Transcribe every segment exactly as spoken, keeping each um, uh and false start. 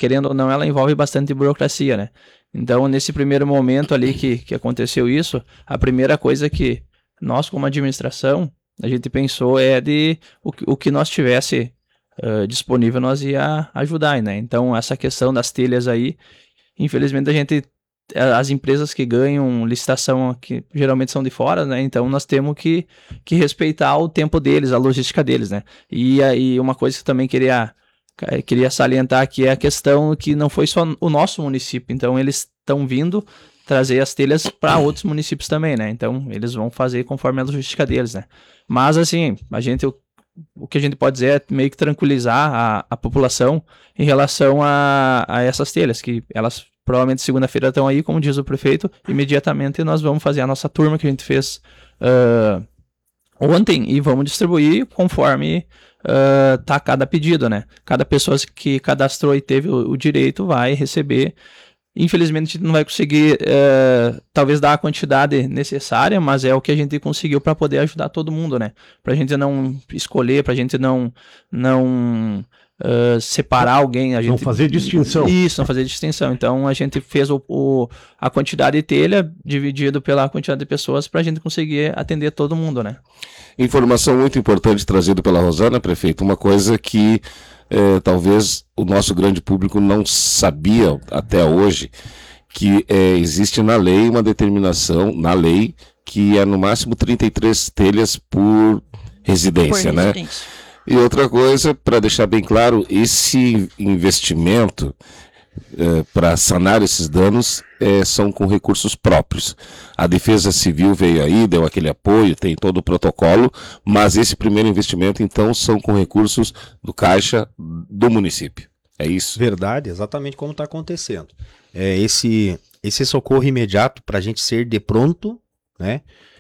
querendo ou não, ela envolve bastante burocracia, né? Então, nesse primeiro momento ali que, que aconteceu isso, a primeira coisa que nós, como administração, a gente pensou é de o, o que nós tivesse uh, disponível, nós ia ajudar, né? Então, essa questão das telhas aí, infelizmente a gente, as empresas que ganham licitação que geralmente são de fora, né? Então nós temos que, que respeitar o tempo deles, a logística deles, né? E aí uma coisa que eu também queria, queria salientar aqui é a questão que não foi só o nosso município, então eles estão vindo trazer as telhas para outros municípios também, né? Então eles vão fazer conforme a logística deles, né? Mas assim, a gente... o que a gente pode dizer é meio que tranquilizar a, a população em relação a, a essas telhas, que elas provavelmente segunda-feira estão aí, como diz o prefeito, imediatamente nós vamos fazer a nossa turma que a gente fez uh, ontem e vamos distribuir conforme uh, tá cada pedido, né? Cada pessoa que cadastrou e teve o, o direito vai receber. Infelizmente a gente não vai conseguir uh, talvez dar a quantidade necessária, mas é o que a gente conseguiu para poder ajudar todo mundo, né? Pra gente não escolher, pra gente não, não uh, separar alguém. A gente, não fazer distinção. Isso, não fazer distinção. Então a gente fez o, o, a quantidade de telha dividido pela quantidade de pessoas pra gente conseguir atender todo mundo, né? Informação muito importante trazida pela Rosana, prefeito, uma coisa que É, talvez o nosso grande público não sabia até hoje, que é, existe na lei uma determinação, na lei, que é no máximo trinta e três telhas por residência, por né? Residência. E outra coisa, para deixar bem claro, esse investimento é, para sanar esses danos é, são com recursos próprios. A Defesa Civil veio aí, deu aquele apoio, tem todo o protocolo, mas esse primeiro investimento, então, são com recursos do Caixa do município. É isso? Verdade, exatamente como está acontecendo. É, esse, esse socorro imediato, para a gente ser de pronto, né?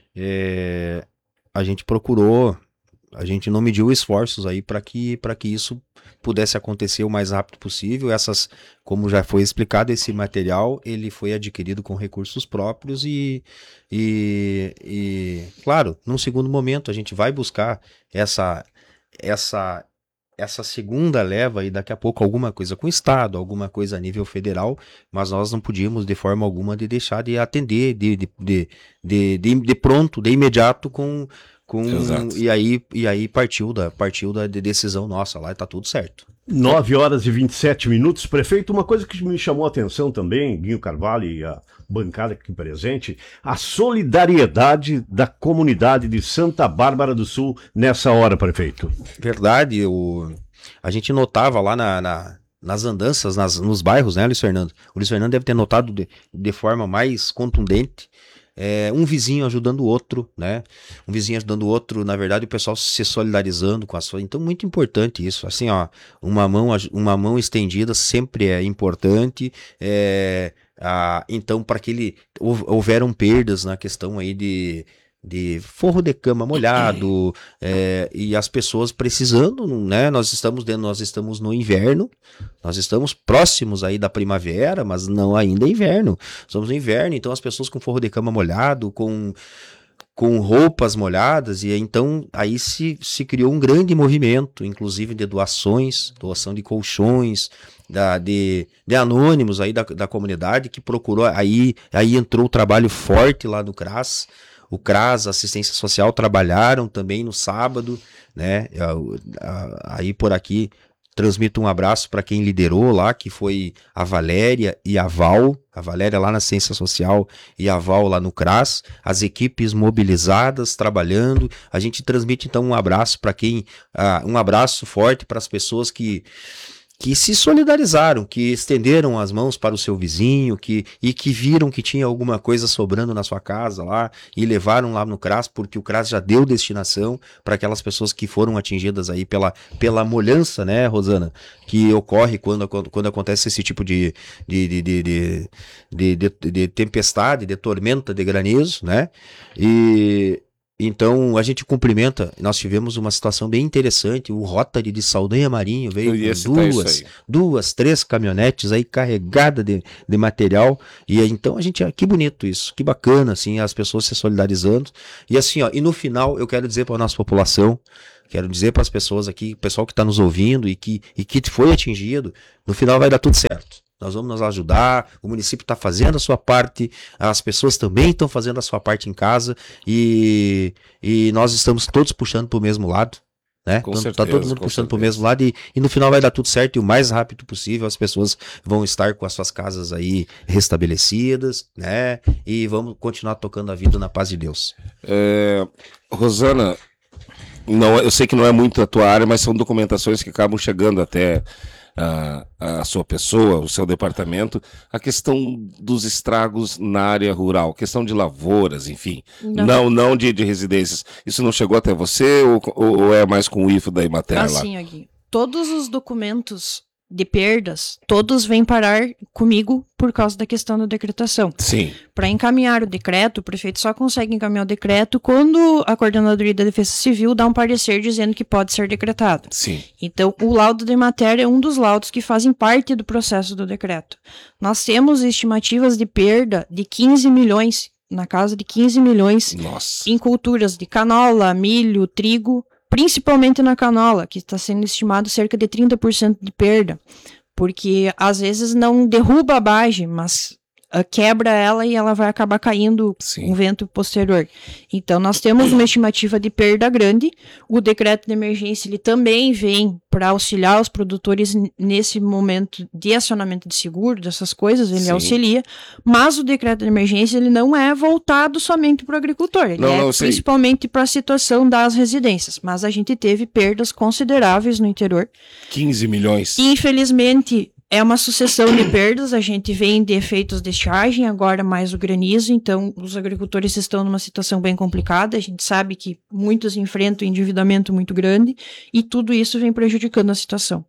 É, a gente procurou, a gente não mediu esforços aí para que, para que isso pudesse acontecer o mais rápido possível. Essas, como já foi explicado, esse material ele foi adquirido com recursos próprios e, e, e claro, num segundo momento a gente vai buscar essa, essa, essa segunda leva e daqui a pouco alguma coisa com o Estado, alguma coisa a nível federal, mas nós não podíamos de forma alguma de deixar de atender de, de, de, de, de, de pronto, de imediato com Com, e aí, e aí partiu, da, partiu da decisão nossa lá e tá tudo certo. nove horas e vinte e sete minutos. Prefeito, uma coisa que me chamou a atenção também, Guinho Carvalho e a bancada aqui presente, a solidariedade da comunidade de Santa Bárbara do Sul nessa hora, prefeito. Verdade, o, a gente notava lá na... na... nas andanças, nas, nos bairros, né, Luiz Fernando? O Luiz Fernando deve ter notado de, de forma mais contundente, é, um vizinho ajudando o outro, né? Um vizinho ajudando o outro, na verdade o pessoal se solidarizando com a sua... Então, muito importante isso, assim, ó, uma mão, uma mão estendida sempre é importante, é, a, então, para que ele... houveram perdas na questão aí de... de forro de cama molhado, é, e as pessoas precisando, né? Nós estamos dentro, nós estamos no inverno, nós estamos próximos aí da primavera, mas não ainda é inverno. Estamos no inverno, então as pessoas com forro de cama molhado, com com roupas molhadas, e então aí se, se criou um grande movimento, inclusive de doações, doação de colchões, da, de, de anônimos aí da, da comunidade, que procurou, aí, aí entrou o trabalho forte lá no CRAS. O CRAS, a Assistência Social, trabalharam também no sábado, né? Aí por aqui transmito um abraço para quem liderou lá, que foi a Valéria e a Val, a Valéria lá na Assistência Social e a Val lá no CRAS, as equipes mobilizadas, trabalhando. A gente transmite então um abraço para quem, uh, um abraço forte para as pessoas que que se solidarizaram, que estenderam as mãos para o seu vizinho, que, e que viram que tinha alguma coisa sobrando na sua casa lá, e levaram lá no CRAS, porque o CRAS já deu destinação para aquelas pessoas que foram atingidas aí pela, pela molhança, né, Rosana, que ocorre quando, quando acontece esse tipo de, de, de, de, de, de, de, de tempestade, de tormenta, de granizo, né, e... Então, a gente cumprimenta, nós tivemos uma situação bem interessante, o Rotary de Saldanha Marinho veio com duas, duas, três caminhonetes aí carregadas de, de material, e então a gente, que bonito isso, que bacana, assim, as pessoas se solidarizando, e assim, ó, e no final eu quero dizer para a nossa população, quero dizer para as pessoas aqui, o pessoal que está nos ouvindo e que, e que foi atingido, no final vai dar tudo certo. Nós vamos nos ajudar, o município está fazendo a sua parte, as pessoas também estão fazendo a sua parte em casa e, e nós estamos todos puxando para o mesmo lado, né? Com então, certeza, tá todo mundo com puxando para o certeza. mesmo lado e, e no final vai dar tudo certo e o mais rápido possível as pessoas vão estar com as suas casas aí restabelecidas, né? E vamos continuar tocando a vida na paz de Deus. É, Rosana, não, eu sei que não é muito a tua área, mas são documentações que acabam chegando até A, a sua pessoa, o seu departamento, a questão dos estragos na área rural, questão de lavouras, enfim, Não. não não de, de residências. Isso não chegou até você ou, ou, ou é mais com o I F A da Emater lá? Assim, Aguinho, todos os documentos de perdas, todos vêm parar comigo por causa da questão da decretação. Sim. Para encaminhar o decreto, o prefeito só consegue encaminhar o decreto quando a Coordenadoria da Defesa Civil dá um parecer dizendo que pode ser decretado. Sim. Então, o laudo de matéria é um dos laudos que fazem parte do processo do decreto. Nós temos estimativas de perda de quinze milhões, na casa de quinze milhões, Nossa. em culturas de canola, milho, trigo, principalmente na canola, que está sendo estimado cerca de trinta por cento de perda, porque às vezes não derruba a base, mas uh, quebra ela e ela vai acabar caindo com um vento posterior. Então nós temos uma estimativa de perda grande. O decreto de emergência ele também vem para auxiliar os produtores nesse momento de acionamento de seguro, dessas coisas, ele Sim. auxilia, mas o decreto de emergência ele não é voltado somente para o agricultor, ele Não, é não, sei. principalmente para a situação das residências, mas a gente teve perdas consideráveis no interior. quinze milhões. Infelizmente, é uma sucessão de perdas, a gente vem de efeitos de estiagem, agora mais o granizo, então os agricultores estão numa situação bem complicada, a gente sabe que muitos enfrentam um endividamento muito grande e tudo isso vem prejudicando a situação.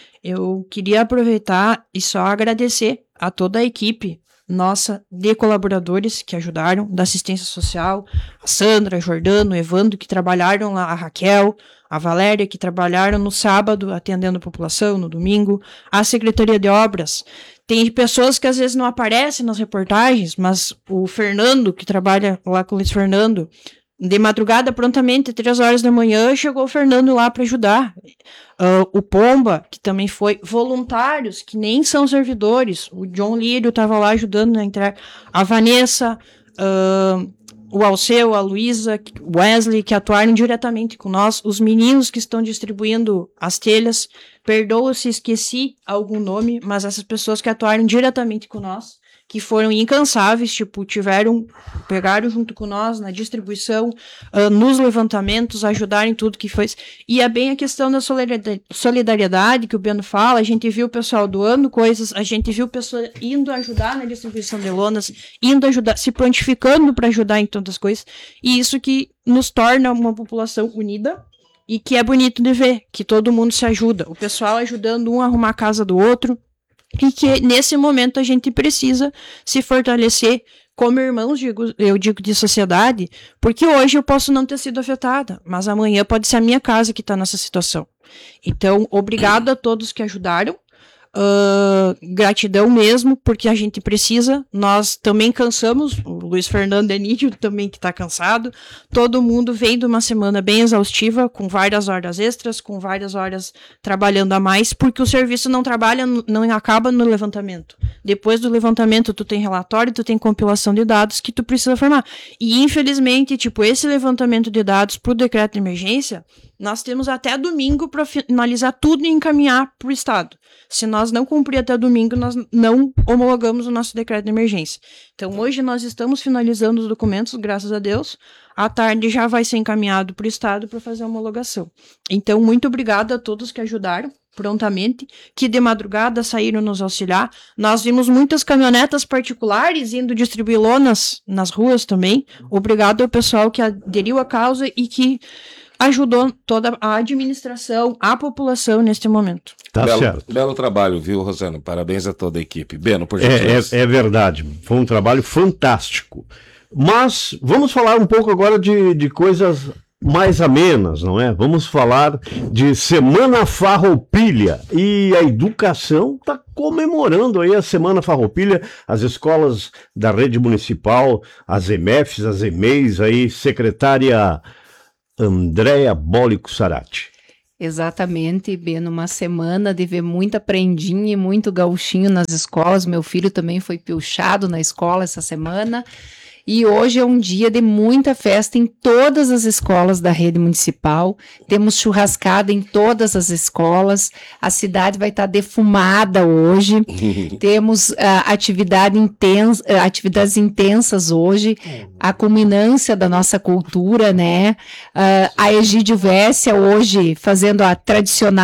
Eu queria aproveitar e só agradecer a toda a equipe nossa de colaboradores que ajudaram, da assistência social, a Sandra, a Jordano, o Evandro, que trabalharam lá, a Raquel, a Valéria, que trabalharam no sábado atendendo a população, no domingo, a Secretaria de Obras. Tem pessoas que às vezes não aparecem nas reportagens, mas o Fernando, que trabalha lá com o Luiz Fernando, de madrugada, prontamente, três horas da manhã, chegou o Fernando lá para ajudar. Uh, o Pomba, que também foi, voluntários, que nem são servidores, o John Lírio estava lá ajudando a entrar, a Vanessa, uh, o Alceu, a Luísa, o Wesley, que atuaram diretamente com nós, os meninos que estão distribuindo as telhas, perdoa se esqueci algum nome, mas essas pessoas que atuaram diretamente com nós, que foram incansáveis, tipo, tiveram, pegaram junto com nós na distribuição, uh, nos levantamentos, ajudaram em tudo que foi. E é bem a questão da solidariedade que o Beno fala, a gente viu o pessoal doando coisas, a gente viu o pessoal indo ajudar na distribuição de lonas, indo ajudar, se prontificando para ajudar em tantas coisas, e isso que nos torna uma população unida, e que é bonito de ver, que todo mundo se ajuda, o pessoal ajudando um a arrumar a casa do outro, e que nesse momento a gente precisa se fortalecer como irmãos, digo, eu digo de sociedade, porque hoje eu posso não ter sido afetada, mas amanhã pode ser a minha casa que está nessa situação. Então, obrigado a todos que ajudaram, uh, gratidão mesmo, porque a gente precisa, nós também cansamos, o Luiz Fernando é nítido também que está cansado, todo mundo vem de uma semana bem exaustiva, com várias horas extras, com várias horas trabalhando a mais, porque o serviço não trabalha, não acaba no levantamento. Depois do levantamento, tu tem relatório, tu tem compilação de dados que tu precisa formar. E, infelizmente, tipo, esse levantamento de dados pro decreto de emergência, nós temos até domingo para finalizar tudo e encaminhar para o Estado. Se nós não cumprir até domingo, nós não homologamos o nosso decreto de emergência. Então, hoje nós estamos finalizando os documentos, graças a Deus. À tarde já vai ser encaminhado para o Estado para fazer a homologação. Então, muito obrigado a todos que ajudaram prontamente, que de madrugada saíram nos auxiliar. Nós vimos muitas caminhonetas particulares indo distribuir lonas nas ruas também. Obrigado ao pessoal que aderiu à causa e que ajudou toda a administração, a população neste momento. Tá belo, certo. Belo trabalho, viu, Rosana? Parabéns a toda a equipe. Beno, por É, gentileza. é, é verdade. Foi um trabalho fantástico. Mas vamos falar um pouco agora de, de coisas mais amenas, não é? Vamos falar de Semana Farroupilha, e a educação está comemorando aí a Semana Farroupilha, as escolas da rede municipal, as E M E Fs, as E M E Is, aí, secretária Andréa Bólico Sarati. Exatamente, Beno, uma semana de ver muita prendinha e muito gauchinho nas escolas. Meu filho também foi piochado na escola essa semana. E hoje é um dia de muita festa em todas as escolas da rede municipal. Temos churrascada em todas as escolas. A cidade vai estar defumada hoje. Temos uh, atividade intensa, uh, atividades intensas hoje. A culminância da nossa cultura, né? Uh, a Egídio Vessia hoje fazendo a tradicional